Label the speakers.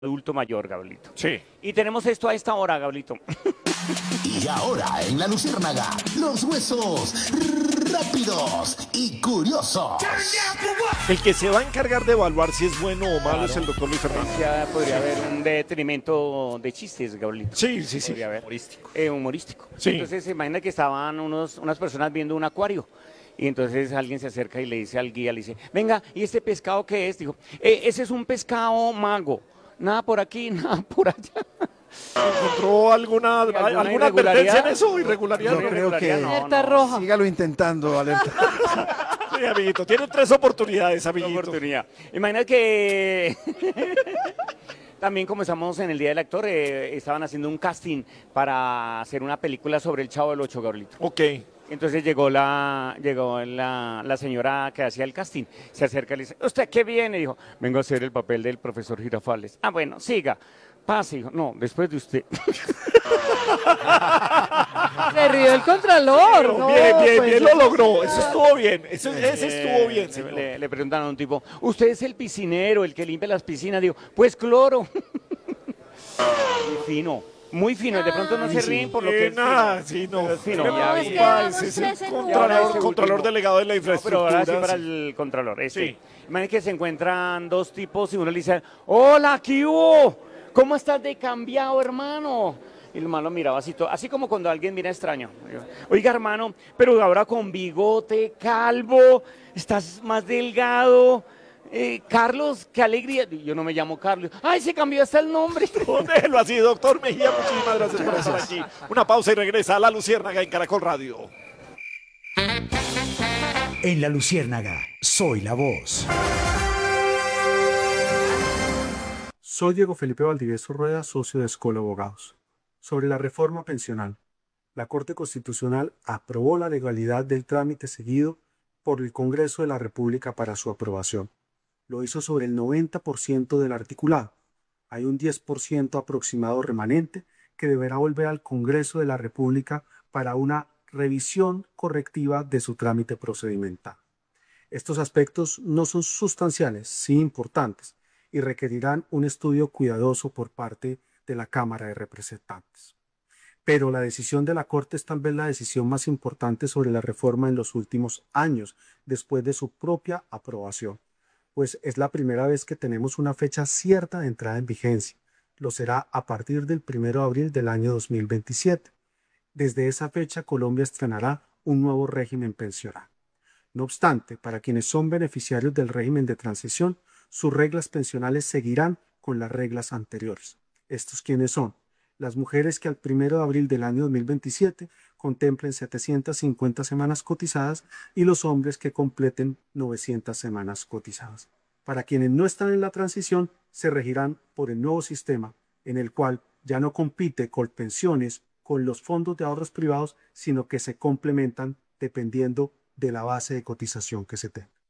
Speaker 1: adulto mayor, Gablito.
Speaker 2: Sí.
Speaker 1: Y tenemos esto a esta hora, Gablito.
Speaker 3: Y ahora en La Luciérnaga, los huesos rápidos y curiosos.
Speaker 2: El que se va a encargar de evaluar si es bueno o malo es el doctor Luis Fernando.
Speaker 1: Ya podría haber un detrimento de chistes, Gablito.
Speaker 2: Sí, sí, sí.
Speaker 1: Podría haber.
Speaker 4: Humorístico.
Speaker 1: Humorístico.
Speaker 2: Sí.
Speaker 1: Entonces, se imagina que estaban unas personas viendo un acuario. Y entonces alguien se acerca y le dice al guía, le dice, venga, ¿y este pescado qué es? Dijo, ese es un pescado mago. Nada por aquí, nada por allá.
Speaker 2: ¿Encontró alguna advertencia en eso? ¿Irregularidad?
Speaker 5: Yo creo que
Speaker 6: Alerta roja.
Speaker 5: sígalo intentando, alerta.
Speaker 2: Sí, amiguito. Tiene 3 oportunidades, amiguito.
Speaker 1: Oportunidad. Imagina que también como estamos en el Día del Actor, estaban haciendo un casting para hacer una película sobre el Chavo del Ocho, Gabrielito.
Speaker 2: Ok.
Speaker 1: Entonces llegó la señora que hacía el casting, se acerca y le dice, ¿usted qué viene? Dijo, vengo a hacer el papel del profesor Girafales. Ah, bueno, siga, pase. Dijo, no, después de usted.
Speaker 6: Se rió el contralor. No,
Speaker 2: bien,
Speaker 6: pues,
Speaker 2: lo logró. Eso estuvo bien. Ese estuvo bien, señor.
Speaker 1: Le preguntaron a un tipo, ¿usted es el piscinero, el que limpia las piscinas? Dijo, pues cloro. Muy fino. Muy fino, de pronto no se ríen por lo que es
Speaker 2: nada,
Speaker 1: fino.
Speaker 2: sí, no.
Speaker 1: Pero es fino.
Speaker 2: Me
Speaker 1: Ya
Speaker 6: es
Speaker 1: vi.
Speaker 6: que
Speaker 2: preocupa,
Speaker 6: éramos
Speaker 2: ese es
Speaker 6: tres
Speaker 2: el
Speaker 6: en
Speaker 1: uno. Ahora ese
Speaker 2: controlador
Speaker 1: último.
Speaker 2: delegado de la
Speaker 1: No, pero
Speaker 2: infraestructura.
Speaker 1: ahora sí para
Speaker 2: sí.
Speaker 1: el contralor.
Speaker 2: Sí.
Speaker 1: Imagínate que se encuentran dos tipos y uno le dice, hola, ¿qué hubo? ¿Cómo estás de cambiado, hermano? Y el hermano miraba así como cuando alguien mira extraño. Oiga, hermano, pero ahora con bigote, calvo, estás más delgado. Carlos, qué alegría. Yo no me llamo Carlos. Ay, se cambió hasta el nombre.
Speaker 2: Déjelo así, doctor Mejía. Muchísimas gracias por estar aquí. Una pausa y regresa a La Luciérnaga en Caracol Radio.
Speaker 7: En La Luciérnaga, soy la voz.
Speaker 8: Soy Diego Felipe Valdivieso Rueda, socio de Escola Abogados. Sobre la reforma pensional, la Corte Constitucional aprobó la legalidad del trámite seguido por el Congreso de la República para su aprobación. Lo hizo sobre el 90% del articulado. Hay un 10% aproximado remanente que deberá volver al Congreso de la República para una revisión correctiva de su trámite procedimental. Estos aspectos no son sustanciales, sí importantes, y requerirán un estudio cuidadoso por parte de la Cámara de Representantes. Pero la decisión de la Corte es tal vez la decisión más importante sobre la reforma en los últimos años, después de su propia aprobación, pues es la primera vez que tenemos una fecha cierta de entrada en vigencia. Lo será a partir del 1 de abril del año 2027. Desde esa fecha, Colombia estrenará un nuevo régimen pensional. No obstante, para quienes son beneficiarios del régimen de transición, sus reglas pensionales seguirán con las reglas anteriores. ¿Estos quiénes son? Las mujeres que al 1 de abril del año 2027 contemplen 750 semanas cotizadas y los hombres que completen 900 semanas cotizadas. Para quienes no están en la transición, se regirán por el nuevo sistema en el cual ya no compite Colpensiones con los fondos de ahorros privados, sino que se complementan dependiendo de la base de cotización que se tenga.